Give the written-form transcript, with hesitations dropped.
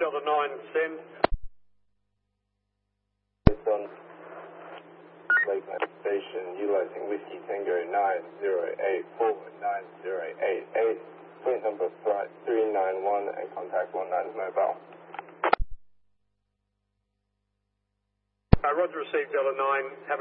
Delta 9, send. It's on Lake Station utilizing Whiskey Tango 90849088, plane number flight 391 and contact 19 mobile. Roger, received Delta 9. Have a